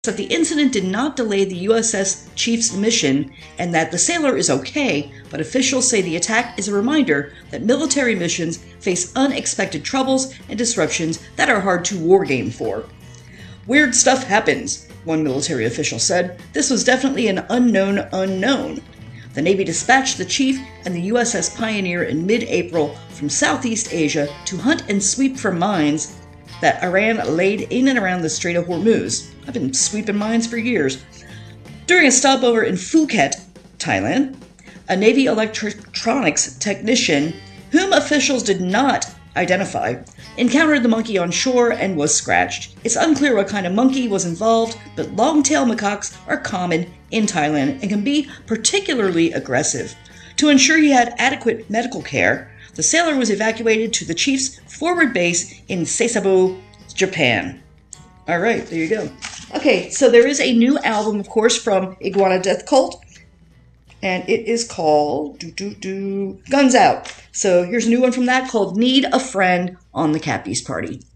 that the incident did not delay the USS Chief's mission and that the sailor is okay, but officials say the attack is a reminder that military missions face unexpected troubles and disruptions that are hard to wargame for. "Weird stuff happens," one military official said. "This was definitely an unknown unknown." The Navy dispatched the Chief and the USS Pioneer in mid-April from Southeast Asia to hunt and sweep for mines that Iran laid in and around the Strait of Hormuz. I've been sweeping mines for years. During a stopover in Phuket, Thailand, a Navy electronics technician, whom officials did not identify, encountered the monkey on shore and was scratched. It's unclear what kind of monkey was involved, but long-tailed macaques are common in Thailand and can be particularly aggressive. To ensure he had adequate medical care, the sailor was evacuated to the Chief's forward base in Sasebo, Japan. All right, there you go. Okay, so there is a new album, of course, from Iguana Death Cult, and it is called Guns Out. So here's a new one from that called Need a Friend on the Cappies Party.